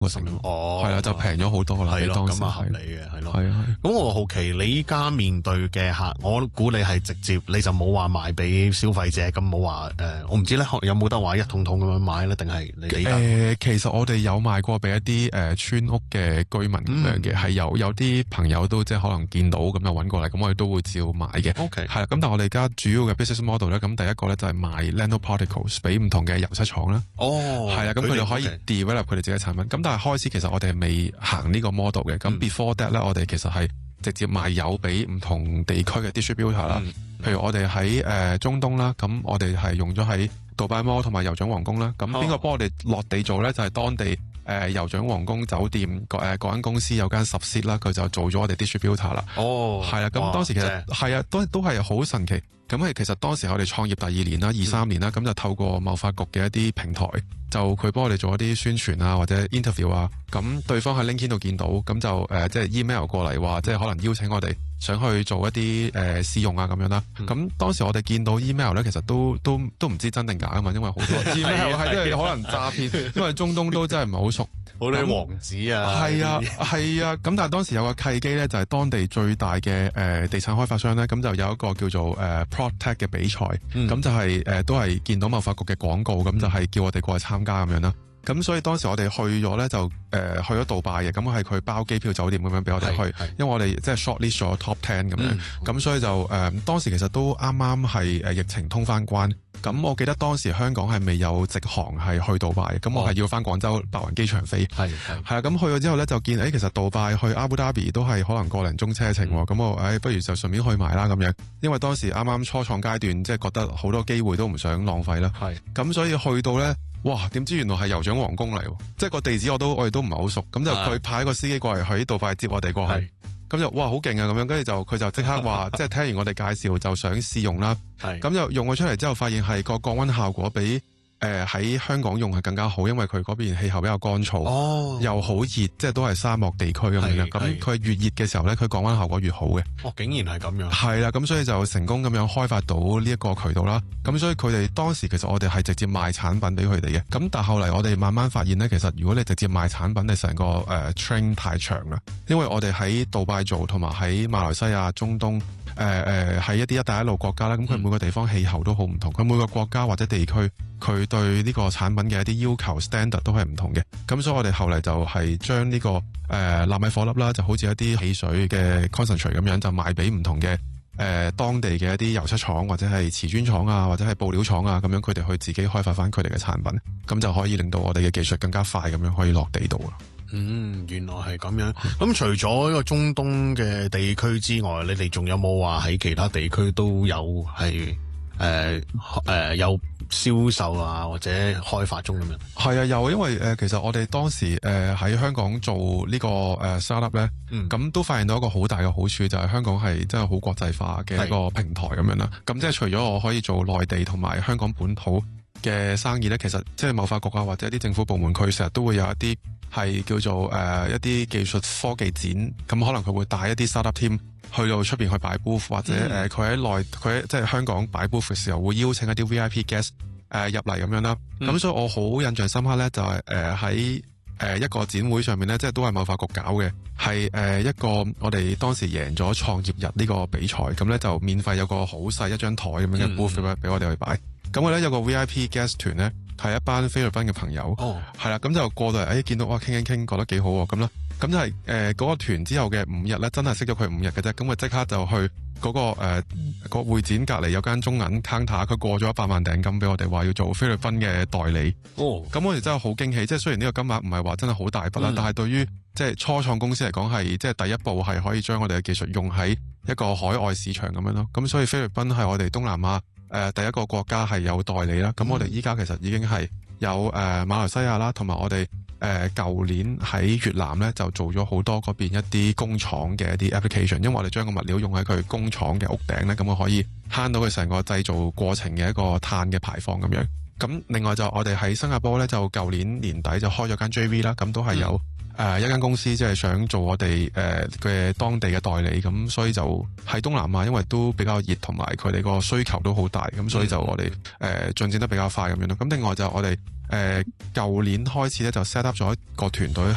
個成本。 哦， 係啦，就平咗好多啦。 係咯， 當時咁啊合理嘅，係咯。 係啊。 咁我好奇你依家面對嘅客，我估你係直接你就冇話賣俾消費者，咁冇話我唔知咧有冇得話一桶桶咁樣買咧，定係你其實我哋有賣過俾一啲村屋嘅居民咁樣嘅，係有啲朋友都即係可能見到咁就揾過嚟，咁我哋都會照買嘅。 OK， 係啦，咁但係我哋而家主要嘅 business model 咧，咁第一個咧就係賣 nanoparticles 俾唔同嘅油漆廠啦。 哦， 係啦，咁佢哋可以 develop 佢哋自己嘅產品。咁但係開始其實我哋係未行呢個 model 嘅。咁 before that 咧，我哋其實係直接賣油俾唔同地區嘅 distributor 啦。譬如我哋喺中東啦，咁我哋係用咗喺杜拜 Mall 同埋酋長皇宮啦。咁邊個幫我哋落地做咧？就係當地酋長皇宮酒店嗰間公司有間 subsidiary 啦，佢就做咗我哋 distributor 啦。 哦， 係啦，咁當時其實係啊，都係好神奇。咁係其實當時我哋創業第2年啦，23年啦，咁就透過貿發局嘅一啲平台，就佢幫我哋做一啲宣傳啊，或者 interview 啊，咁對方喺 LinkedIn 度見到，咁就即係 email 過嚟話，即係可能邀請我哋想去做一啲試用啊咁樣啦。咁當時我哋見到 email 咧，其實都唔知真定假啊嘛，因為好多 email 係真係可能詐騙，因為中東都真係唔係好熟。 好多王子啊， 係啊，咁但係當時有個契機咧，就係當地最大嘅地產開發商咧，咁就有一個叫做Protect 嘅比賽，咁就係都係見到貿發局嘅廣告，咁就係叫我哋過去參加咁樣啦。咁所以當時我哋去咗咧，就去咗杜拜嘅，咁係佢包機票酒店咁樣俾我哋去，因為我哋即係 shortlist 咗 top 10咁樣，咁所以就當時其實都啱啱係疫情通翻關。咁我記得當時香港係未有直航係去杜拜，咁我係要翻廣州白雲機場飛。係啊，咁去咗之後咧就見其實杜拜去阿布達比都係可能個零鐘車程喎，咁我不如就順便去埋啦咁樣，因為當時啱啱初創階段，即係覺得好多機會都唔想浪費啦。咁所以去到咧，哇！點知原來係酋長皇宮嚟，即係個地址我哋都唔係好熟，咁就佢派一個司機過嚟喺杜拜接我哋過去。咁就哇好勁啊咁樣，跟住佢就即刻話，即係聽完我哋介紹就想試用啦。咁就用咗出嚟之後，發現係個降溫效果比喺香港用係更加好，因為佢嗰邊氣候比較乾燥，又好熱，即係都係沙漠地區咁樣。咁佢越熱嘅時候咧，佢降溫效果越好嘅。竟然係咁樣。係啦，咁所以就成功咁樣開發到呢一個渠道啦。咁所以佢哋當時其實我哋係直接賣產品俾佢哋嘅。咁但係後嚟我哋慢慢發現咧，其實如果你直接賣產品，你成個train 太長啦。因為我哋喺杜拜做，同埋喺馬來西亞、中東。喺一啲一帶一路國家啦，咁佢每個地方氣候都好唔同，佢每個國家或者地區佢對呢個產品嘅一啲要求 standard 都係唔同嘅，咁所以我哋後嚟就係將呢個納米顆粒啦，就好似一啲汽水嘅 concentrate 咁樣，就賣俾唔同嘅當地嘅一啲油漆廠或者係瓷磚廠啊，或者係布料廠啊，咁樣佢哋去自己開發翻佢哋嘅產品，咁就可以令到我哋嘅技術更加快咁樣可以落地到啦。原來係咁樣。咁除咗呢個中東嘅地區之外，你哋仲有冇話喺其他地區都有係有銷售啊，或者開發中咁樣？係啊，有，因為其實我哋當時喺香港做呢個startup 咧，咁都發現到一個好大嘅好處，就係香港係真係好國際化嘅一個平台咁樣啦。咁即係除咗我可以做內地同埋香港本土嘅生意咧，其實即係貿發局啊，或者一啲政府部門，佢成日都會有一啲係叫做一啲技術科技展，咁可能佢會帶一啲 startup team 去到出邊去擺 booth， 或者佢喺即係香港擺 booth 嘅時候，會邀請一啲 VIP guest 入嚟咁樣啦。咁所以我好印象深刻咧，就係喺一個展會上面咧，即係都係貿發局搞嘅，係一個我哋當時贏咗創業日呢個比賽，咁咧就免費有個好細一張台咁樣嘅 booth 俾我哋去擺。咁我咧有個 VIP guest 團咧，係一班菲律賓嘅朋友，係啦，咁就過到嚟，見到哇傾，覺得幾好喎，咁啦，咁就係嗰個團之後嘅5日咧，真係識咗佢5日嘅啫，咁佢即刻就去嗰個會展隔離有間中銀 counter， 佢過咗100萬訂金俾我哋，話要做菲律賓嘅代理。咁我哋真係好驚喜，即係雖然呢個金額唔係話真係好大筆啦，但係對於即係初創公司嚟講係即係第一步係可以將我哋嘅技術用喺一個海外市場咁樣咯。咁所以菲律賓係我哋東南亞第一個國家係有代理啦。咁我哋依家其實已經係有馬來西亞啦，同埋我哋舊年喺越南咧就做咗好多嗰邊一啲工廠嘅一啲 application， 因為我哋將個物料用喺佢工廠嘅屋頂咧，咁我可以慳到佢成個製造過程嘅一個碳嘅排放咁樣。咁另外就我哋喺新加坡咧，就舊年年底就開咗間 JV 啦，咁都係有一間公司即係想做我哋嘅當地嘅代理，咁所以就喺東南亞，因為都比較熱，同埋佢哋個需求都好大，咁所以就我哋進展得比較快咁樣咯。咁另外就我哋舊年開始咧就 set up 咗一個團隊